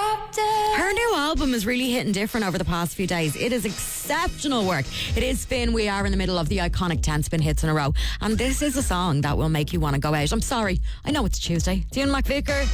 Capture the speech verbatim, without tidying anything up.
Her new album is really hitting different over the past few days. It is exceptional work. It is Finn. We are in the middle of the iconic ten spin hits in a row. And this is a song that will make you want to go out. I'm sorry. I know it's Tuesday. It's Ian McVicker.